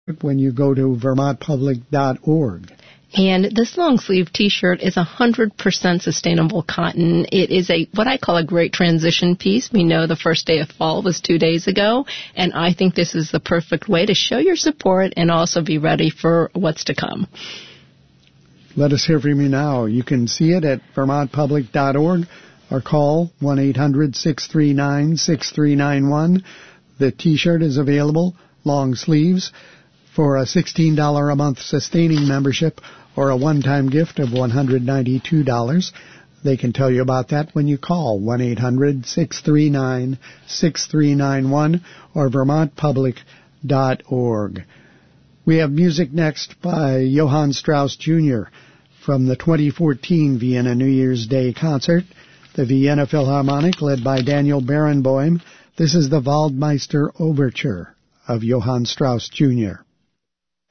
when you go to vermontpublic.org. And this long sleeve T-shirt is 100% sustainable cotton. It is what I call a great transition piece. We know the first day of fall was 2 days ago, and I think this is the perfect way to show your support and also be ready for what's to come. Let us hear from you now. You can see it at vermontpublic.org or call 1-800-639-6391. The T-shirt is available, long sleeves, for a $16 a month sustaining membership or a one-time gift of $192. They can tell you about that when you call 1-800-639-6391 or vermontpublic.org. We have music next by Johann Strauss Jr. from the 2014 Vienna New Year's Day concert, the Vienna Philharmonic led by Daniel Barenboim. This is the Waldmeister Overture of Johann Strauss Jr.